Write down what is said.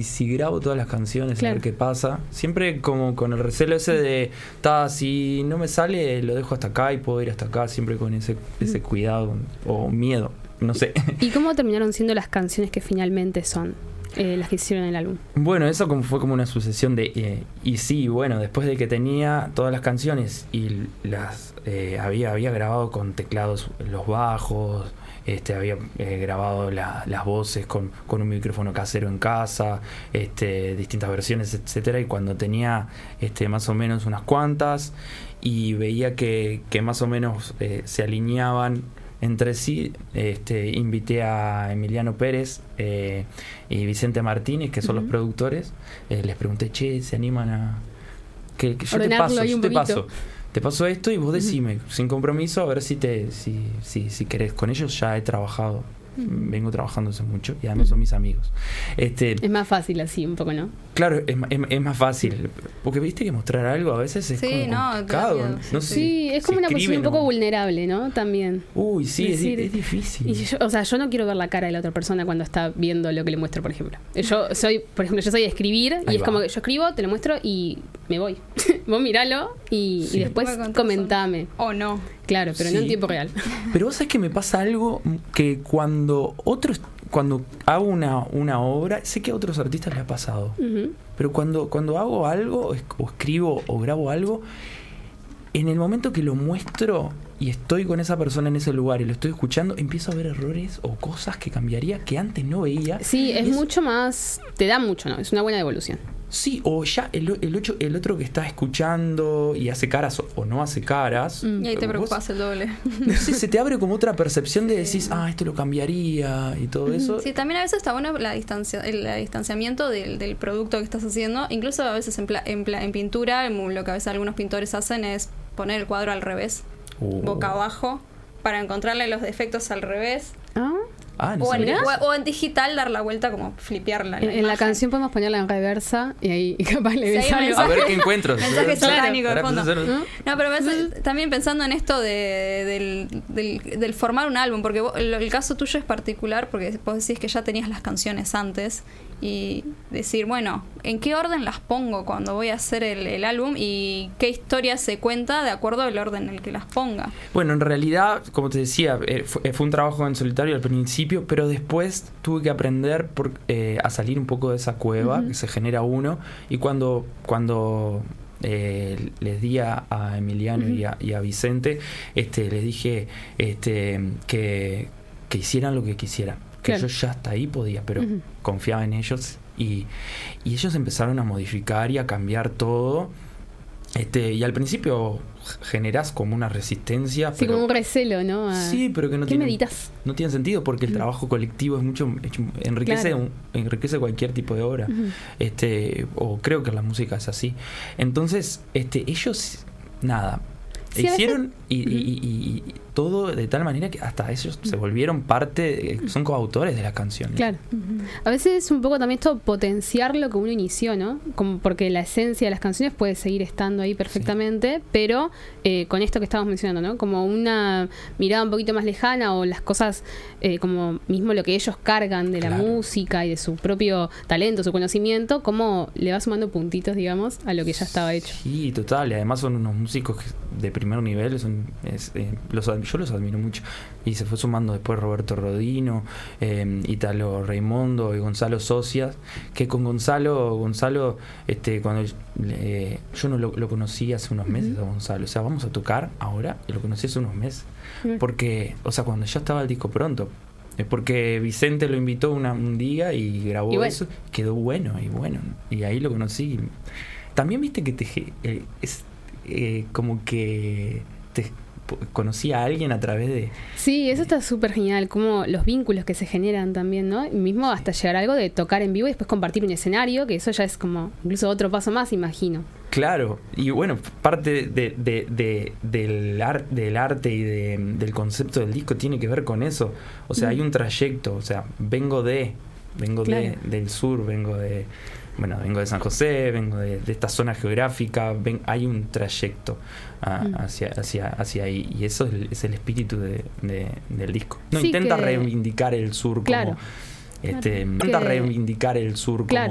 si grabo todas las canciones, Claro. a ver qué pasa. Siempre como con el recelo ese de, si no me sale, lo dejo hasta acá y puedo ir hasta acá, siempre con ese cuidado o miedo, no sé. ¿Y cómo terminaron siendo las canciones que finalmente son las que hicieron el álbum? Bueno, eso fue como una sucesión de... y sí, bueno, después de que tenía todas las canciones y las había grabado con teclados los bajos, había grabado las voces con un micrófono casero en casa, distintas versiones, etcétera, y cuando tenía más o menos unas cuantas y veía que más o menos se alineaban entre sí, invité a Emiliano Pérez y Vicente Martínez, que son los productores. Les pregunté, ¿se animan a...? Que yo te paso esto y vos decime, sin compromiso, a ver si querés. Con ellos ya he trabajado, vengo trabajando hace mucho y además son mis amigos. Es más fácil así un poco, ¿no? Claro, es más fácil, porque viste que mostrar algo a veces es como complicado. No sé, sí, es como una posición un poco vulnerable, ¿no? También. Uy, sí, decir, es difícil. Y yo no quiero ver la cara de la otra persona cuando está viendo lo que le muestro, por ejemplo. Yo soy de escribir y es como que yo escribo, te lo muestro y me voy. Vos miralo y después comentame. O no. Claro, pero no en tiempo real. Pero vos sabés que me pasa algo que cuando hago una obra, sé que a otros artistas les ha pasado, pero cuando hago algo o escribo o grabo algo, en el momento que lo muestro y estoy con esa persona en ese lugar y lo estoy escuchando, empiezo a ver errores o cosas que cambiaría que antes no veía. Sí, es mucho más, te da mucho, ¿no? Es una buena devolución. Sí, o ya el otro que está escuchando y hace caras o no hace caras. Y ahí te preocupas el doble. No sé, se te abre como otra percepción de decís, esto lo cambiaría y todo eso. Sí, también a veces está bueno el distanciamiento del producto que estás haciendo. Incluso a veces en pintura, lo que a veces algunos pintores hacen es poner el cuadro al revés, boca abajo, para encontrarle los defectos al revés. O en digital dar la vuelta, como flipearla. En la canción podemos ponerla en reversa y ahí capaz le ves algo. A ver qué encuentro. Mensaje satánico de fondo. No, pero también pensando en esto del formar un álbum, porque el caso tuyo es particular porque vos decís que ya tenías las canciones antes y decir, bueno, ¿en qué orden las pongo cuando voy a hacer el álbum y qué historia se cuenta de acuerdo al orden en el que las ponga? Bueno, en realidad, como te decía, fue un trabajo en solitario al principio, pero después tuve que aprender a salir un poco de esa cueva que se genera uno, y cuando les di a Emiliano y a Vicente, les dije que hicieran lo que quisieran, que yo ya hasta ahí podía, pero confiaba en ellos y ellos empezaron a modificar y a cambiar todo, y al principio generás como una resistencia, sí, como un recelo, ¿no? Sí, pero que no meditas? No tiene sentido porque el trabajo colectivo es mucho enriquece cualquier tipo de obra. O creo que la música es así. Entonces, ellos nada, sí, hicieron y todo de tal manera que hasta ellos se volvieron parte, son coautores de las canciones. Claro. A veces es un poco también esto potenciar lo que uno inició, ¿no? Como porque la esencia de las canciones puede seguir estando ahí perfectamente, pero con esto que estamos mencionando, ¿no? Como una mirada un poquito más lejana o las cosas como mismo lo que ellos cargan de la música y de su propio talento, su conocimiento, como le va sumando puntitos, digamos, a lo que ya estaba hecho. Sí, total. Y además son unos músicos de primer nivel, yo los admiro mucho. Y se fue sumando después Roberto Rodino, Italo Raimondo y Gonzalo Socias, que con Gonzalo cuando yo no lo conocí hace unos meses a Gonzalo, o sea, vamos a tocar ahora, y lo conocí hace unos meses, porque, o sea, cuando ya estaba el disco pronto, porque Vicente lo invitó un día y grabó eso, quedó bueno, y ahí lo conocí. También viste que como que conocí a alguien a través de... Sí, eso está súper genial, como los vínculos que se generan también, ¿no? Mismo hasta llegar a algo de tocar en vivo y después compartir un escenario, que eso ya es como incluso otro paso más, imagino. Claro, y bueno, parte del arte y del concepto del disco tiene que ver con eso. O sea, hay un trayecto, o sea, vengo del sur, vengo de San José, vengo de esta zona geográfica, hay un trayecto hacia ahí, y eso es el espíritu del disco. No intenta reivindicar el sur como... intenta reivindicar el sur como